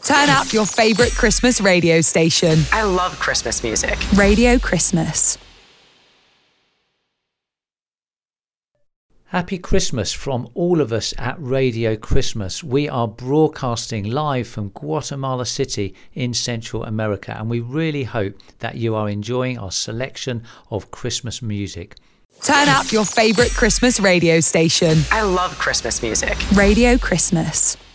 Turn up your favourite Christmas radio station. I love Christmas music. Radio Christmas. Happy Christmas from all of us at Radio Christmas. We are broadcasting live from Guatemala City in Central America, and we really hope that you are enjoying our selection of Christmas music. Turn up your favourite Christmas radio station. I love Christmas music. Radio Christmas.